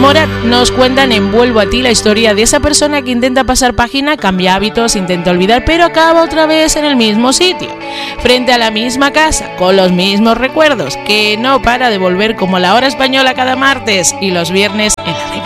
Morat nos cuenta en Vuelvo a ti la historia de esa persona que intenta pasar página, cambia hábitos, intenta olvidar, pero acaba otra vez en el mismo sitio, frente a la misma casa, con los mismos recuerdos, que no para de volver como la hora española cada martes y los viernes en